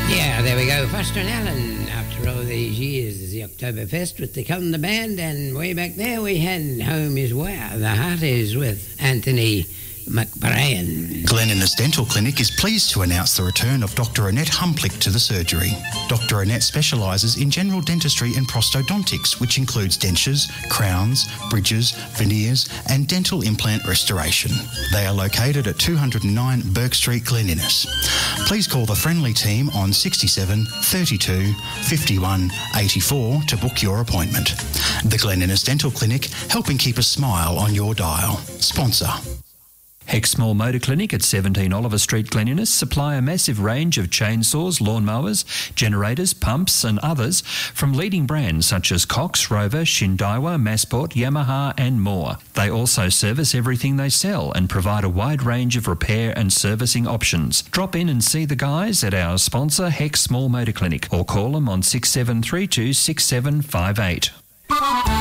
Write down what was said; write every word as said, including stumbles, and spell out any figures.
Yeah, there we go. Foster and Allen, after all these years, is the Oktoberfest with the Cumnor Band, and way back there we had Home Is Where the Heart Is with Anthony McBrien. Glen Innes Dental Clinic is pleased to announce the return of Doctor Annette Humplick to the surgery. Doctor Annette specialises in general dentistry and prosthodontics, which includes dentures, crowns, bridges, veneers and dental implant restoration. They are located at two oh nine Burke Street, Glen Innes. Please call the friendly team on sixty-seven thirty-two fifty-one eighty-four to book your appointment. The Glen Innes Dental Clinic, helping keep a smile on your dial. Sponsor. Hexmore Motor Clinic at seventeen Oliver Street, Glen Innes supply a massive range of chainsaws, lawnmowers, generators, pumps and others from leading brands such as Cox, Rover, Shindaiwa, Massport, Yamaha and more. They also service everything they sell and provide a wide range of repair and servicing options. Drop in and see the guys at our sponsor Hexmore Motor Clinic or call them on six seven three two six seven five eight.